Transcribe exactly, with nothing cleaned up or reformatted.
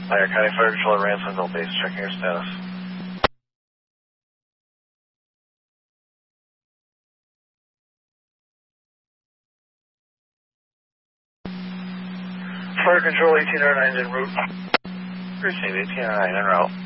Fire County Fire Control at Ransomville Base, checking your status. Fire Control eighteen oh nine en route. Appreciate eighteen oh nine en route.